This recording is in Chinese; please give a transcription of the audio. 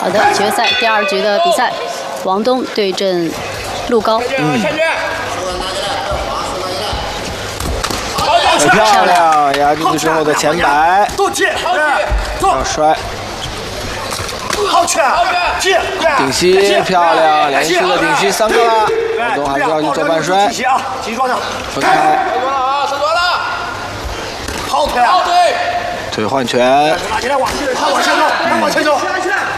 好的，决赛第2局的比赛，王东对阵陆高。 很漂亮，压进去之后的前摆，要摔。 好拳， 顶膝漂亮，连续的顶膝3个了，王东还是要去做半摔，分开， 好腿， 腿换拳， 拿起来往前走，往前走。